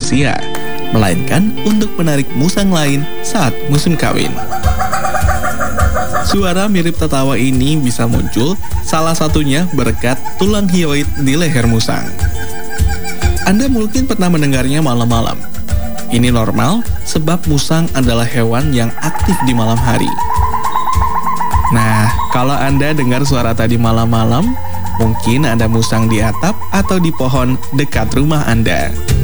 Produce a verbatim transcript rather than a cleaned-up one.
manusia, melainkan untuk menarik musang lain saat musim kawin. Suara mirip tertawa ini bisa muncul salah satunya berkat tulang hyoid di leher musang. Anda mungkin pernah mendengarnya malam-malam. Ini normal sebab musang adalah hewan yang aktif di malam hari. Nah, kalau Anda dengar suara tadi malam-malam, mungkin ada musang di atap atau di pohon dekat rumah Anda.